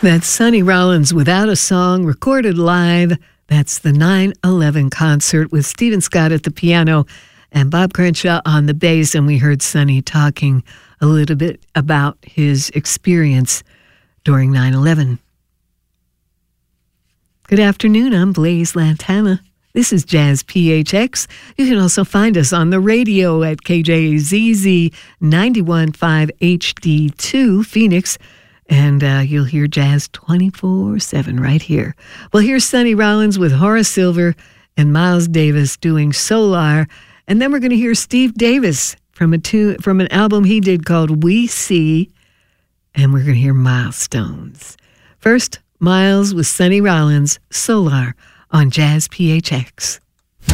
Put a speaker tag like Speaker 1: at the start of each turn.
Speaker 1: That's Sonny Rollins Without a Song, recorded live. That's the 9/11 concert with Stephen Scott at the piano and Bob Crenshaw on the bass. And we heard Sonny talking a little bit about his experience during 9/11. Good afternoon, I'm Blaise Lantana. This is Jazz PHX. You can also find us on the radio at KJZZ 91.5 HD2 Phoenix. And you'll hear jazz 24/7 right here. Well, here's Sonny Rollins with Horace Silver and Miles Davis doing Solar. And then we're going to hear Steve Davis from an album he did called We See. And we're going to hear Milestones. First, Miles with Sonny Rollins, Solar on Jazz PHX.